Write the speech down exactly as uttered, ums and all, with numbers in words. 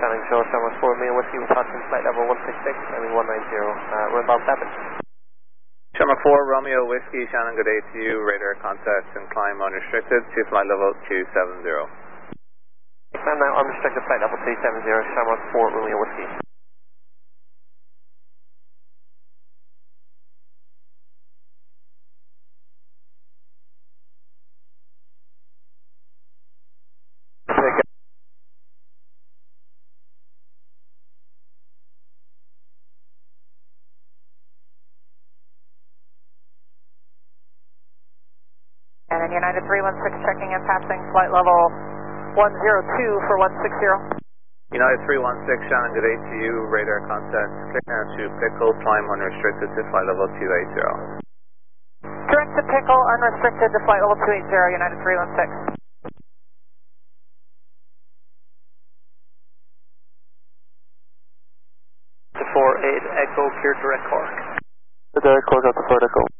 Shannon Shaw, Shamrock four, Romeo Whiskey, we're passing flight level one six six, landing one nine zero, uh, we're inbound seven. Shamrock four, Romeo Whiskey, Shannon, good day to you, radar contact and climb unrestricted to flight level two seven zero. Climb now, unrestricted flight level two seven zero, Shamrock four, Romeo Whiskey. And then United three one six checking in, passing flight level one zero two for one six zero. United three one six, Shannon, good day to you, radar contact, clear to Pickle, climb unrestricted to flight level two eight zero. Direct to Pickle, unrestricted to flight level two eight zero, United three one six. To four eight, Echo, clear direct Cork. The direct Cork out to Fort Echo.